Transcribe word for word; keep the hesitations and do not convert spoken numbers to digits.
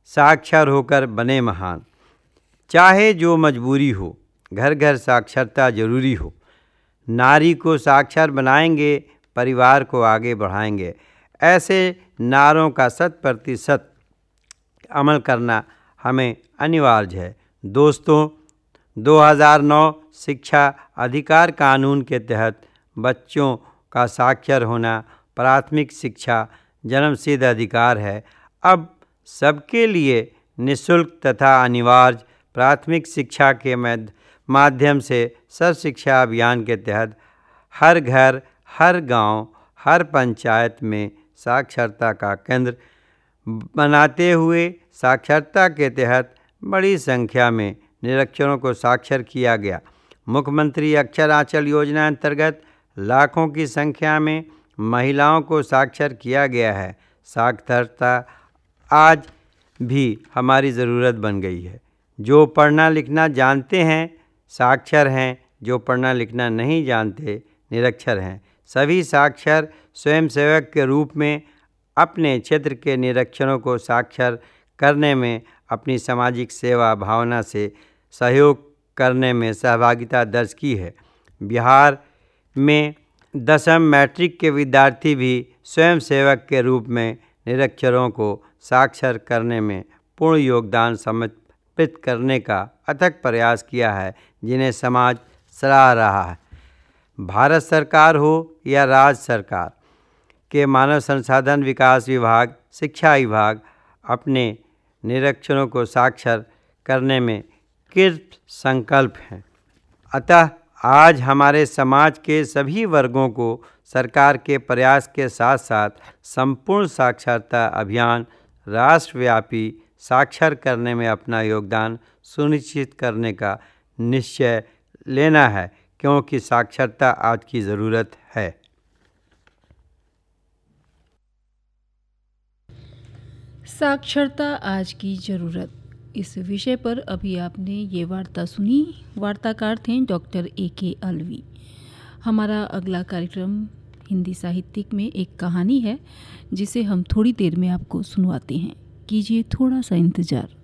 साक्षर होकर बने महान। चाहे जो मजबूरी हो, घर घर साक्षरता जरूरी हो। नारी को साक्षर बनाएंगे, परिवार को आगे बढ़ाएंगे। ऐसे नारों का शत प्रतिशत अमल करना हमें अनिवार्य है। दोस्तों, दो हज़ार नौ शिक्षा अधिकार कानून के तहत बच्चों का साक्षर होना प्राथमिक शिक्षा जन्मसिद्ध अधिकार है। अब सबके लिए निःशुल्क तथा अनिवार्य प्राथमिक शिक्षा के माध्यम से सर्व शिक्षा अभियान के तहत हर घर, हर गांव, हर पंचायत में साक्षरता का केंद्र बनाते हुए साक्षरता के तहत बड़ी संख्या में निरक्षरों को साक्षर किया गया। मुख्यमंत्री अक्षर आंचल योजना अंतर्गत लाखों की संख्या में महिलाओं को साक्षर किया गया है। साक्षरता आज भी हमारी ज़रूरत बन गई है। जो पढ़ना लिखना जानते हैं साक्षर हैं, जो पढ़ना लिखना नहीं जानते निरक्षर हैं। सभी साक्षर स्वयंसेवक के रूप में अपने क्षेत्र के निरक्षरों को साक्षर करने में अपनी सामाजिक सेवा भावना से सहयोग करने में सहभागिता दर्ज की है। बिहार में दसम मैट्रिक के विद्यार्थी भी स्वयंसेवक के रूप में निरक्षरों को साक्षर करने में पूर्ण योगदान समर्पित करने का अथक प्रयास किया है, जिन्हें समाज सराह रहा है। भारत सरकार हो या राज्य सरकार के मानव संसाधन विकास विभाग, शिक्षा विभाग अपने निरक्षरों को साक्षर करने में कृत संकल्प हैं। अतः आज हमारे समाज के सभी वर्गों को सरकार के प्रयास के साथ साथ संपूर्ण साक्षरता अभियान राष्ट्रव्यापी साक्षर करने में अपना योगदान सुनिश्चित करने का निश्चय लेना है, क्योंकि साक्षरता आज की ज़रूरत है। साक्षरता आज की ज़रूरत, इस विषय पर अभी आपने ये वार्ता सुनी। वार्ताकार थे डॉक्टर ए के अलवी। हमारा अगला कार्यक्रम हिंदी साहित्यिक में एक कहानी है, जिसे हम थोड़ी देर में आपको सुनवाते हैं। कीजिए थोड़ा सा इंतज़ार।